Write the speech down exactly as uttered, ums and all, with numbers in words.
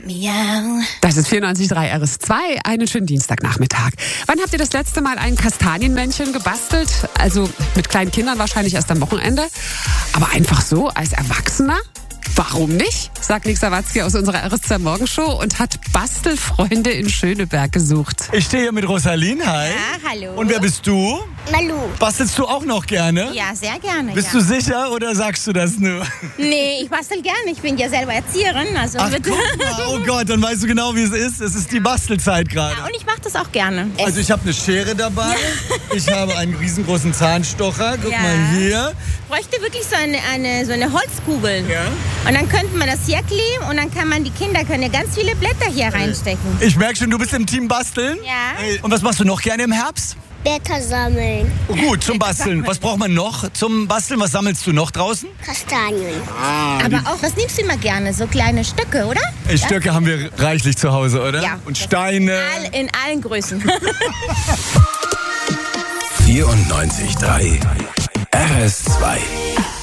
Miau. Das ist vierundneunzig Komma drei R S zwei. Einen schönen Dienstagnachmittag. Wann habt ihr das letzte Mal ein Kastanienmännchen gebastelt? Also mit kleinen Kindern wahrscheinlich erst am Wochenende. Aber einfach so als Erwachsener? Warum nicht? Sagt Nick Sawatzki aus unserer R S zwei Morgenshow und hat Bastelfreunde in Schöneberg gesucht. Ich stehe hier mit Rosalin. Hi. Ja, hallo. Und wer bist du? Malu. Bastelst du auch noch gerne? Ja, sehr gerne. Bist ja. du sicher oder sagst du das nur? Nee, ich bastel gerne. Ich bin ja selber Erzieherin. Also Ach, bitte. guck mal. Oh Gott, dann weißt du genau, wie es ist. Es ist die Bastelzeit gerade. Ja, und ich mache das auch gerne. Also ich habe eine Schere dabei. Ich habe einen riesengroßen Zahnstocher. Guck Ja. mal hier. Ich bräuchte wirklich so eine, eine, so eine Holzkugel. Ja. Und dann könnte man das hier kleben und dann kann man, die Kinder können ja ganz viele Blätter hier reinstecken. Ich merke schon, du bist im Team Basteln. Ja. Ey, und was machst du noch gerne im Herbst? Blätter sammeln. Oh, gut, zum Basteln. Was braucht man noch zum Basteln? Was sammelst du noch draußen? Kastanien. Aber auch, was nimmst du immer gerne? So kleine Stöcke, oder? Ey, Stöcke haben wir reichlich zu Hause, oder? Ja. Und Steine. All, in allen Größen. vierundneunzig Komma drei R S zwei.